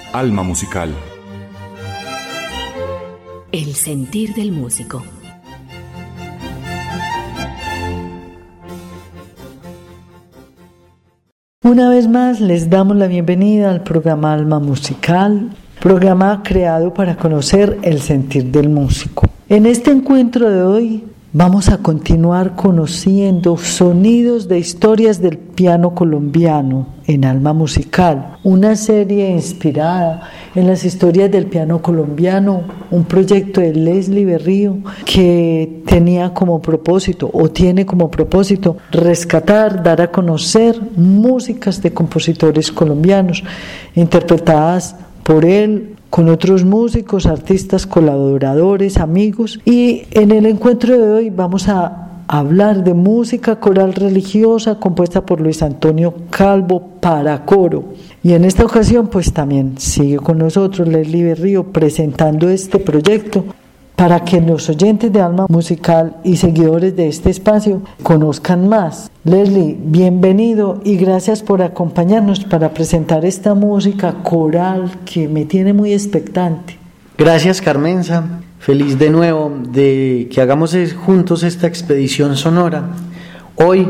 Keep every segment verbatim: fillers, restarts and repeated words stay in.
Alma Musical. El sentir del músico. Una vez más les damos la bienvenida al programa Alma Musical, programa creado para conocer el sentir del músico. En este encuentro de hoy vamos a continuar conociendo sonidos de historias del piano colombiano en Alma Musical, una serie inspirada en las historias del piano colombiano, un proyecto de Leslie Berrío que tenía como propósito o tiene como propósito rescatar, dar a conocer músicas de compositores colombianos interpretadas por él, con otros músicos, artistas, colaboradores, amigos. Y en el encuentro de hoy vamos a hablar de música coral religiosa compuesta por Luis Antonio Calvo para coro. Y en esta ocasión pues también sigue con nosotros Leslie Berrío presentando este proyecto para que los oyentes de Alma Musical y seguidores de este espacio conozcan más. Leslie, bienvenido y gracias por acompañarnos para presentar esta música coral que me tiene muy expectante. Gracias, Carmenza. Feliz de nuevo de que hagamos juntos esta expedición sonora. Hoy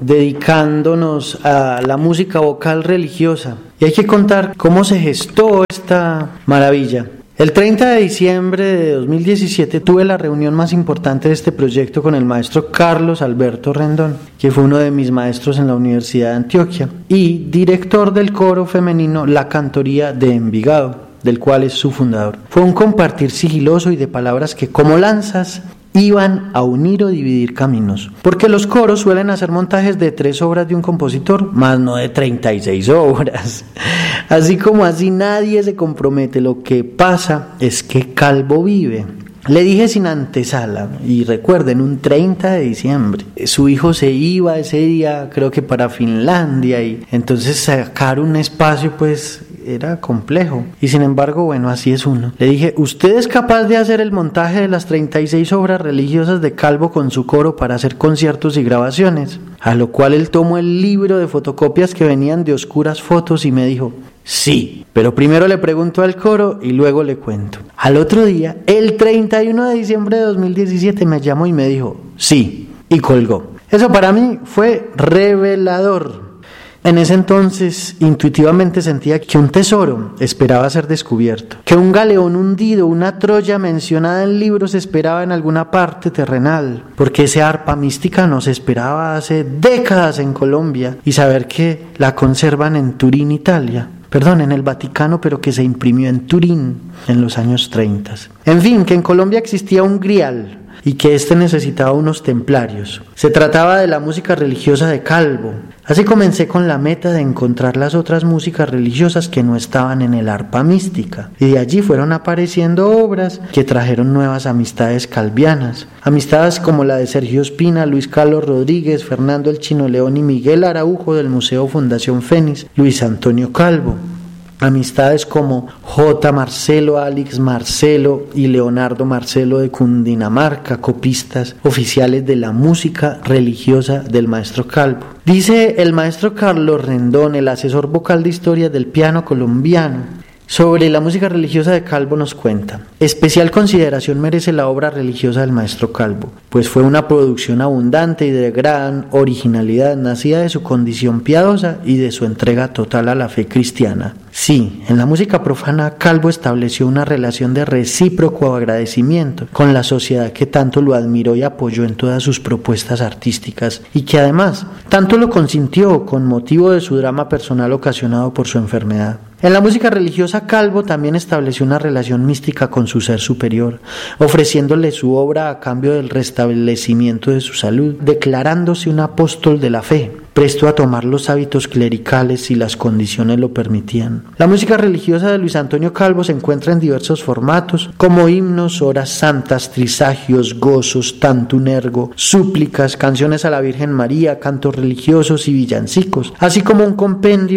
dedicándonos a la música vocal religiosa. Y hay que contar cómo se gestó esta maravilla. El treinta de diciembre de dos mil diecisiete tuve la reunión más importante de este proyecto con el maestro Carlos Alberto Rendón, que fue uno de mis maestros en la Universidad de Antioquia y director del coro femenino La Cantoría de Envigado, del cual es su fundador. Fue un compartir sigiloso y de palabras que, como lanzas, iban a unir o dividir caminos, porque los coros suelen hacer montajes de tres obras de un compositor, más no de treinta y seis obras. Así como así nadie se compromete, lo que pasa es que Calvo vive. Le dije sin antesala, y recuerden, un treinta de diciembre, su hijo se iba ese día, creo que para Finlandia, y entonces sacar un espacio pues era complejo, y sin embargo, bueno, así es uno. Le dije, ¿usted es capaz de hacer el montaje de las treinta y seis obras religiosas de Calvo con su coro para hacer conciertos y grabaciones? A lo cual él tomó el libro de fotocopias que venían de oscuras fotos y me dijo, sí, pero primero le pregunto al coro y luego le cuento. Al otro día, el treinta y uno de diciembre de dos mil diecisiete, me llamó y me dijo, sí, y colgó. Eso para mí fue revelador. En ese entonces, intuitivamente sentía que un tesoro esperaba ser descubierto, que un galeón hundido, una Troya mencionada en libros esperaba en alguna parte terrenal, porque esa arpa mística nos esperaba hace décadas en Colombia y saber que la conservan en Turín, Italia. Perdón, en el Vaticano, pero que se imprimió en Turín en los años treinta. En fin, que en Colombia existía un grial y que éste necesitaba unos templarios. Se trataba de la música religiosa de Calvo. Así comencé con la meta de encontrar las otras músicas religiosas que no estaban en el arpa mística. Y de allí fueron apareciendo obras que trajeron nuevas amistades calvianas. Amistades como la de Sergio Espina, Luis Carlos Rodríguez, Fernando el Chino León y Miguel Araujo del Museo Fundación Fénix, Luis Antonio Calvo. Amistades como J. Marcelo, Alex Marcelo y Leonardo Marcelo de Cundinamarca, copistas oficiales de la música religiosa del maestro Calvo. Dice el maestro Carlos Rendón, el asesor vocal de historia del piano colombiano, sobre la música religiosa de Calvo nos cuenta: especial consideración merece la obra religiosa del maestro Calvo, pues fue una producción abundante y de gran originalidad, nacida de su condición piadosa y de su entrega total a la fe cristiana. Sí, en la música profana Calvo estableció una relación de recíproco agradecimiento con la sociedad que tanto lo admiró y apoyó en todas sus propuestas artísticas y que además tanto lo consintió con motivo de su drama personal ocasionado por su enfermedad. En la música religiosa Calvo también estableció una relación mística con su ser superior, ofreciéndole su obra a cambio del restablecimiento de su salud, declarándose un apóstol de la fe, presto a tomar los hábitos clericales si las condiciones lo permitían. La música religiosa de Luis Antonio Calvo se encuentra en diversos formatos, como himnos, horas santas, trisagios, gozos, tantum ergo, súplicas, canciones a la Virgen María, cantos religiosos y villancicos, así como un compendio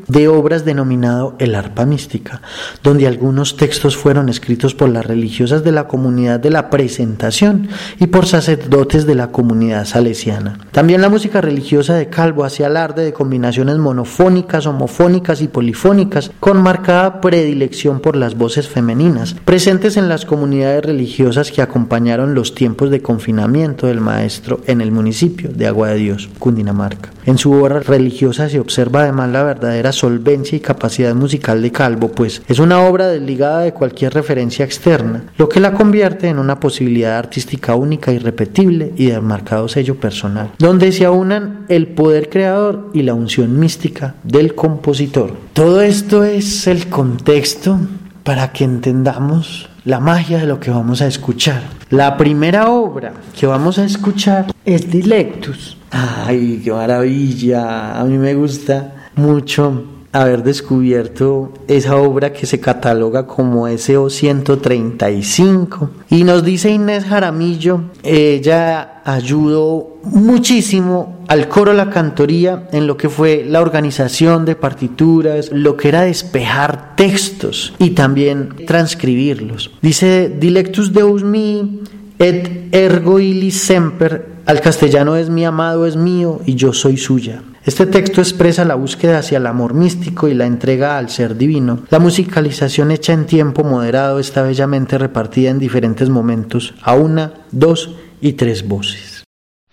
de obras denominado el arpa mística, donde algunos textos fueron escritos por las religiosas de la comunidad de la Presentación y por sacerdotes de la comunidad salesiana. También la música religiosa de Calvo hacía alarde de combinaciones monofónicas, homofónicas y polifónicas, con marcada predilección por las voces femeninas, presentes en las comunidades religiosas que acompañaron los tiempos de confinamiento del maestro en el municipio de Agua de Dios, Cundinamarca. En su obra religiosa se observa además la verdadera solvencia y capacidad musical de Calvo, pues es una obra desligada de cualquier referencia externa, lo que la convierte en una posibilidad artística única, irrepetible y de marcado sello personal, donde se aunan el poder creador y la unción mística del compositor. Todo esto es el contexto para que entendamos la magia de lo que vamos a escuchar. La primera obra que vamos a escuchar es Dilectus. ¡Ay, qué maravilla! A mí me gusta mucho haber descubierto esa obra que se cataloga como S O ciento treinta y cinco, y nos dice Inés Jaramillo, ella ayudó muchísimo al coro La Cantoría en lo que fue la organización de partituras, lo que era despejar textos y también transcribirlos. Dice: Dilectus Deus mi et ergo illis semper, al castellano es mi amado es mío y yo soy suya. Este texto expresa la búsqueda hacia el amor místico y la entrega al ser divino. La musicalización hecha en tiempo moderado está bellamente repartida en diferentes momentos, a una, dos y tres voces.